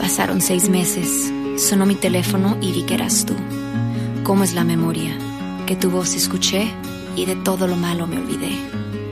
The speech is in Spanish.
Pasaron 6 meses, sonó mi teléfono y vi que eras tú. ¿Cómo es la memoria? Que tu voz escuché y de todo lo malo me olvidé.